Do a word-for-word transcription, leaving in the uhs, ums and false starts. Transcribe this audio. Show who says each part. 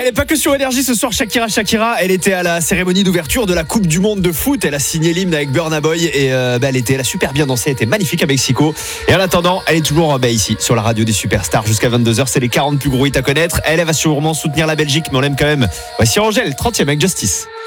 Speaker 1: n'est pas que sur Énergie ce soir. Shakira Shakira, elle était à la cérémonie d'ouverture de la Coupe du Monde de foot. Elle a signé l'hymne avec Burna Boy et euh, bah, elle était, elle a super bien dansé, elle était magnifique à Mexico. Et en attendant, elle est toujours bah, ici sur la radio des superstars jusqu'à vingt-deux heures. C'est les quarante plus gros hits à connaître. Elle, elle va sûrement soutenir la Belgique, mais on l'aime quand même. Voici Angèle, trentième avec Justice.